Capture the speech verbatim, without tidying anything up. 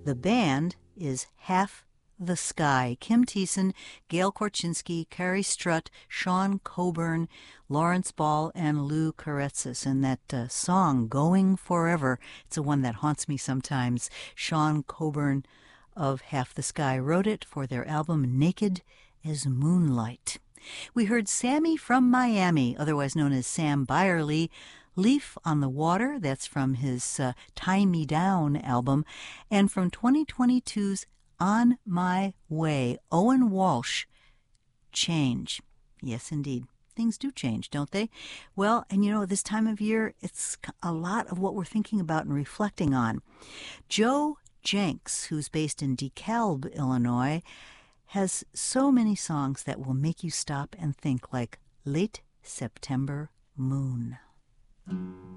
The band is Half the Sky. Kim Thiessen, Gail Korchinski, Carrie Strutt, Sean Coburn, Lawrence Ball, and Lou Karetsis. And that uh, song, Going Forever, it's the one that haunts me sometimes. Sean Coburn of Half the Sky wrote it for their album Naked as Moonlight. We heard Sammy from Miami, otherwise known as Sam Byerly, Leaf on the Water, that's from his uh, Tie Me Down album, and from twenty twenty-two's On My Way, Owen Walsh, Change. Yes, indeed. Things do change, don't they? Well, and you know, this time of year, it's a lot of what we're thinking about and reflecting on. Joe Jenks, who's based in DeKalb, Illinois, has so many songs that will make you stop and think, like Late September Moon.